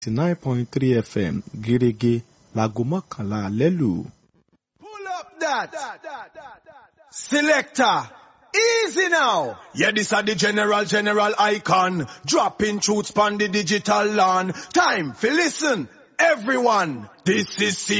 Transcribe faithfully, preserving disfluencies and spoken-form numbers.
nine point three F M gẹ́rẹ́gẹ́ láago mọ́kànlá alẹ́ lù. Pull up that. Selector. Easy now. Yeah, this are the general, general icon. Dropping truths on the digital lawn. Time for listen. Everyone. This is